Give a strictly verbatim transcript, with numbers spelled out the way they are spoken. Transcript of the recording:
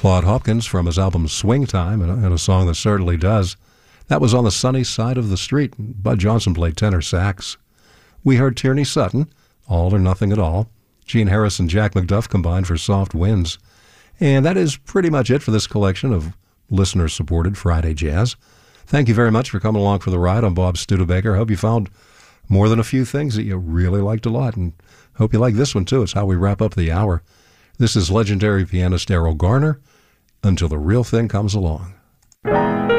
Claude Hopkins from his album Swing Time, and a song that certainly does. That was On the Sunny Side of the Street. Bud Johnson played tenor sax. We heard Tierney Sutton, All or Nothing at All. Gene Harris and Jack McDuff combined for Soft Winds. And that is pretty much it for this collection of listener-supported Friday jazz. Thank you very much for coming along for the ride. I'm Bob Studebaker. I hope you found more than a few things that you really liked a lot, and hope you like this one too. It's how we wrap up the hour. This is legendary pianist Errol Garner, Until the Real Thing Comes Along.